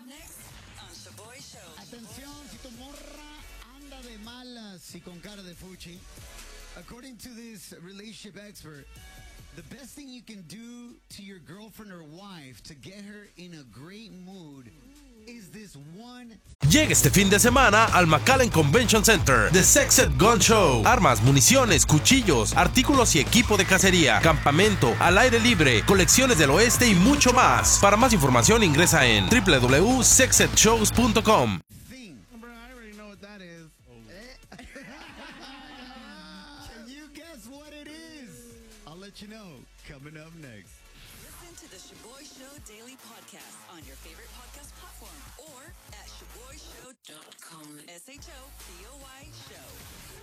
Atención, si tu morra anda de malas y con cara de fuchi. According to this relationship expert, the best thing you can do to your girlfriend or wife to get her in a great mood is this one. Llega este fin de semana al McAllen Convention Center The Sexed Gun Show. Armas, municiones, cuchillos, artículos y equipo de cacería, campamento, al aire libre, colecciones del oeste y mucho más. Para más información ingresa en www.sexedshows.com. Can you guess what it is? I'll let you know coming up next. Listen to the Shaboy Show Daily Podcast on your favorite podcast platform or at ShaboyShow.com. SHOPOY Show.